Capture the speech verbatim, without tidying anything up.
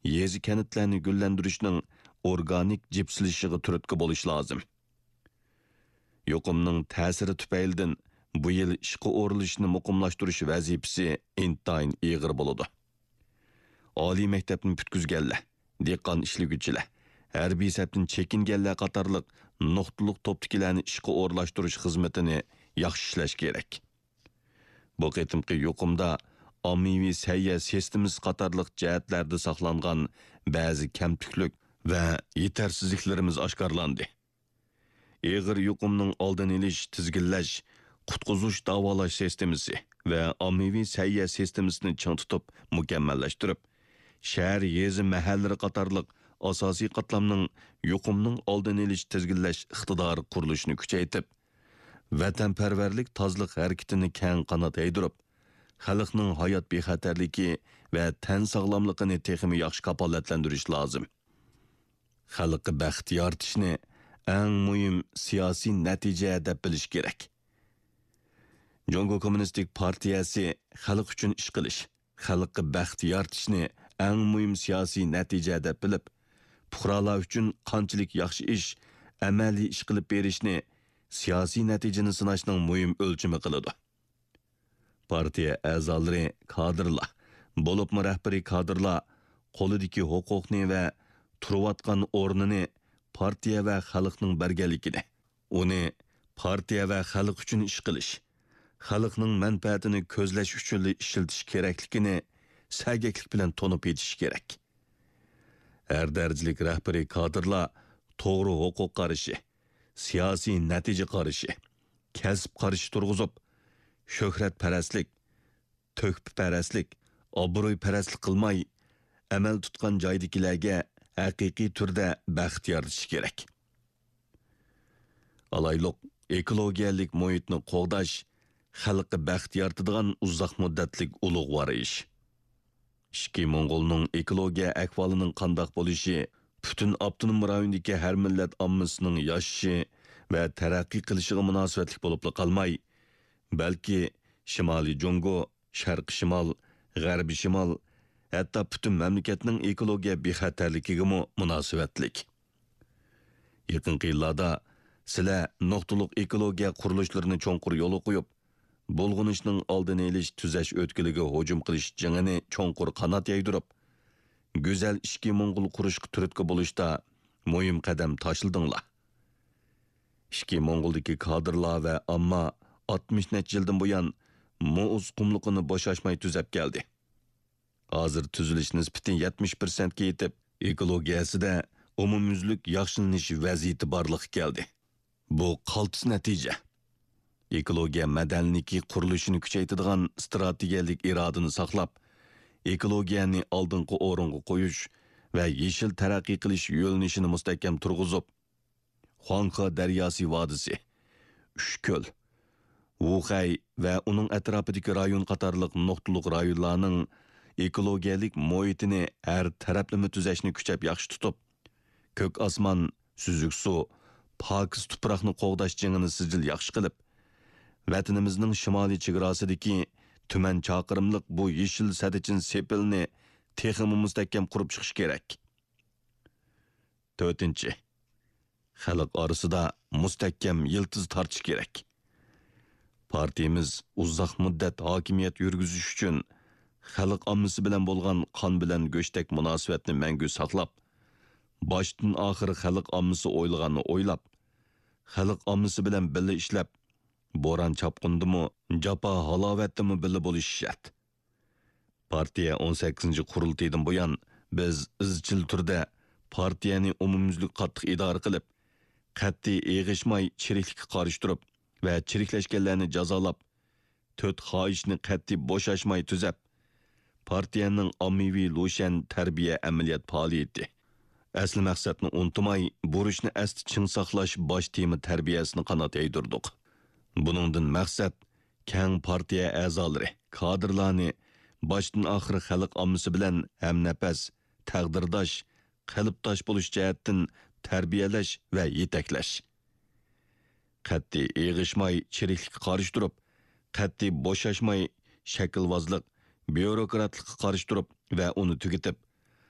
yezi kenetlerini güllendirişinin organik cipsilishiga turtki bo'lish lozim. Yuqumning ta'siri tufaylidan bu yil ishga o'rilishni muqimlashtirish vazifasi intayin ig'ir bo'ladi. Oliy maktabni putkizganlar, dehqon ishliguvchilar, harbiy sapdan chekinganlar qatorliq nuqtaliq topdikilarni ishga o'rlashtirish xizmatini yaxshi ishlash kerak. Bu qitimqi yuqumda ommaviy sayya sistemasi qatorliq jihatlarda saqlangan ba'zi kamtuklik va yetarsizliklarimiz oshkorlandi. Ig'ir yuqumning oldini olish, tizginlash, qutqizish davolash sistemasi va ommaviy sayya sistemasini ching tutib mukammallashtirib, shahar, yezi, mahallalar qatorliq asosiy qatlamning yuqumning oldini olish, tizginlash iqtidori qurilishini kuchaytirib, vatanparvarlik tozliq harakatini keng qanot yaydirib, xalqning hayot bexatarligi va tan sog'lomligini texmi yaxshi kafolatlantirish lozim. Xalqqa baxt yaratishni eng muhim siyosiy natija deb bilish kerak. Jongo Kommunistik Partiyasi xalq uchun ish qilish, xalqqa baxt yaratishni eng muhim siyosiy natija deb bilib, fuqarolar uchun qanchalik yaxshi ish, amaliy ish qilib berishni siyosiy natijani sinashning muhim o'lchami qiladi. Partiya a'zolari, kadrlar, bo'libmi rahbariy kadrlar qo'lidagi huquqni va turayotgan o'rnini partiya va xalqning berganligini, uni partiya va xalq uchun ish qilish, xalqning manfaatini ko'zlash uchun ishlatish kerakligini sagaklik bilan to'nib yetish kerak. Har darajalik rahbariy kadrlar to'g'ri huquq qarashi, siyosiy natija qarashi, kasb qarashi turg'izib, shuhrat parastlik, to'kpi parastlik, obro'y parastlik qilmay, amal tutgan joydagilarga haqiqiy turda baxt yaratish kerak. Alayliq ekologiyalik muhitni qo'g'dash xalqqa baxt yaratadigan uzoq muddatlik ulug'vor ish. Ishki Mong'olning ekologiya ahvolining qandoq bo'lishi, butun avtonom rayondagi har millat ommasining yashashi va taraqqiy qilishiga munosabatli bo'lib qolmay, balki Shimoliy Jongo, Sharqiy Shimol, G'arbiy Shimol, hatto butun mamlakatning ekologiya bexatarligiga munosabatlik. Yaqinqi yillarda sizlar nuqtaliq ekologiya qurilishlarini cho'nqur yo'l qo'yib, bo'lg'inishning oldini olish, tuzash o'tkiliga hujum qilish jangini cho'nqur qanot yaydirib, go'zal ishki Mong'ol qurishga turtki bo'lishda muhim qadam tashladinglar. Ishki Mong'oldagi kadrlar va ammo oltmish necha yildan buyon Mo'uz qumliqini bo'shashmay tuzab keldi. Hozir tuzilish nisbati yetmish foizga yetib, ekologiyasida umumyuzlik yaxshilanish vaziyati borliq keldi. Bu qaltis natija. Ekologiya madaniyati qurilishini kuchaytiradigan strategiyalik irodani saqlab, ekologiyani oldingi o'ringa qo'yish va yeshil taraqqiy qilish yo'nalishini mustahkam turg'izib, Xuanxa daryosi vodisi, Uchko'l, Wuxay va uning atrofidagi rayon qatorliq nuqtaliq rayonlarning ekologiyalik muhitini har taraflama tuzashni kuchab yaxshi tutib, ko'k osmon, suzuk suv, pokiz tuproqni qo'g'dash jingini sijil yaxshi qilib, vatanimizning shimoliy chegarasidagi tuman chaqirimliq bu yeshil sadichin sepilni texmi mustahkam qurib chiqish kerak. to'rtinchi. Xalq orasida mustahkam yiltiz tortish kerak. Partiyamiz uzoq muddat hokimiyat yurgizish uchun xalq ommasi bilan bo'lgan qon bilan go'shtak munosabatni mangu saqlab, boshdan oxiri xalq ommasi o'ylaganni o'ylab, xalq ommasi bilan birga ishlab, bo'ron chopqindimi, japa halovatdimi birga bo'lish shart. Partiya o'n sakkizinchi qurultaydan buyon biz izchil turda partiyani umumyuzlik qattiq idora qilib, qat'iy eg'ishmay chiriklikka qarshi turib va chiriklashganlarni jazolab, to'rt xohishni qat'iy bo'shashmay tuzab, partiyaning ommaviy lo'shan tarbiya amaliyot faoliyati. Asl maqsadni unutmay, burishni asti chin saqlash bosh tema tarbiyasini qanot yaydirdik. Buningdan maqsad keng partiya a'zolari, kadrlarni boshdan oxiri xalq ommasi bilan ham nafas, taqdirdosh, qalbdosh bo'lish jihatdan tarbiyalash va yetaklash. Qat'iy eg'ishmay chiriklikka qarshi turib, qat'iy bo'shashmay shaklvozlik, byurokratlikqa qarshi turib va uni tugatib,